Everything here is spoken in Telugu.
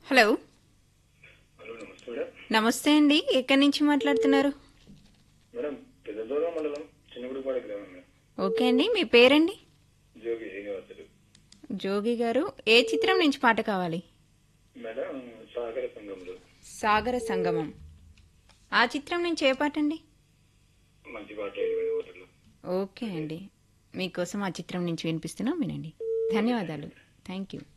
హలో. హలో నమస్తే మేడం. నమస్తే అండి. ఎక్కడి నుంచి మాట్లాడుతున్నారు? మేడం పెద్దదూరం మండలం చిన్నగుడిపాడు గ్రామం మేడం. ఓకే అండి, మీ పేరండి? జోగి ఏగవాసులు. జోగి గారు, ఏ చిత్రం నుంచి పాట కావాలి? మేడం సాగర సంఘంలో సాగర సంగమం. ఆ చిత్రం నుంచి ఏ పాట అండి? మంచి పాట లేదు మేడం ఓటర్లో. ఓకే అండి, మీకోసం ఆ చిత్రం నుంచి వినిపిస్తున్నాం, వినండి. ధన్యవాదాలు. Thank you.